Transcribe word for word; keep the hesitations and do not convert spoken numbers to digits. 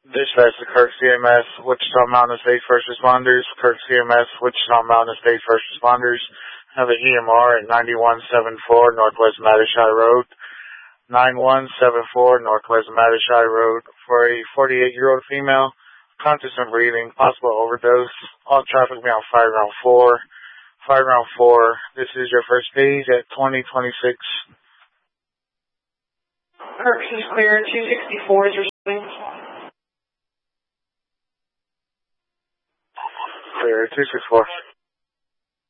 Dispatch to Kirk C M S, Wichita Mountain State First Responders. Kirk C M S, Wichita Mountain State First Responders. Have an E M R at ninety-one seventy-four Northwest Matashai Road. ninety-one seventy-four Northwest Matashai Road for a forty-eight-year-old female. Conscious and breathing, possible overdose. All traffic be on fire round four. Fire round four. This is your first stage at twenty twenty-six. Kirk's is clear. two sixty-four is responding. Clear, two sixty-four.